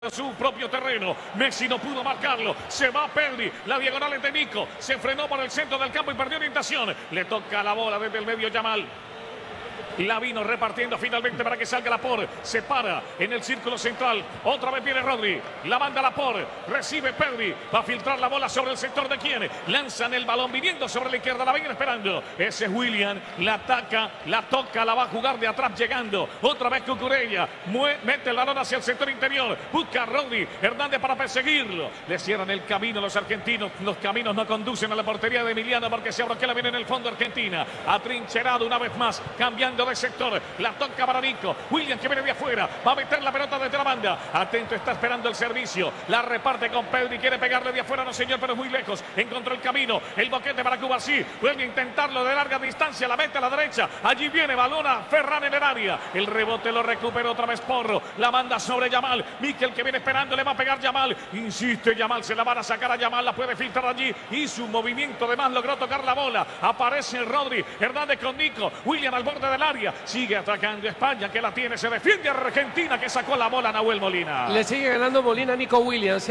su propio terreno. Messi no pudo marcarlo. Se va Pedri. La diagonal es de Nico. Se frenó por el centro del campo y perdió orientación. Le toca la bola desde el medio Yamal. La vino repartiendo finalmente para que salga Laporte. Se para en el círculo central. Otra vez viene Rodri. La manda Laporte. Recibe Pedri. Va a filtrar la bola sobre el sector de quién. Lanzan el balón viniendo sobre la izquierda. La viene esperando. Ese es William. La ataca. La toca. La va a jugar de atrás llegando. Otra vez Cucurella. Mete el balón hacia el sector interior. Busca a Rodri. Hernández para perseguirlo. Le cierran el camino los argentinos. Los caminos no conducen a la portería de Emiliano porque se Broquela viene en el fondo Argentina. Atrincherado una vez más. Cambiando de sector, la toca para Nico. William que viene de afuera, va a meter la pelota desde la banda. Atento, está esperando el servicio. La reparte con Pedri, quiere pegarle de afuera, no señor, pero es muy lejos. Encontró el camino, el boquete para Cubarsí. Vuelve a intentarlo de larga distancia, la mete a la derecha. Allí viene balón a Ferran en el área. El rebote lo recupera otra vez Porro. La manda sobre Yamal. Mikel que viene esperando, le va a pegar Yamal. Insiste Yamal, se la van a sacar a Yamal, la puede filtrar allí. Hizo un movimiento, además logró tocar la bola. Aparece Rodri, Hernández con Nico. William al borde del área. Sigue atacando España que la tiene, se defiende Argentina que sacó la bola a Nahuel Molina. Le sigue ganando Molina a Nico Williams.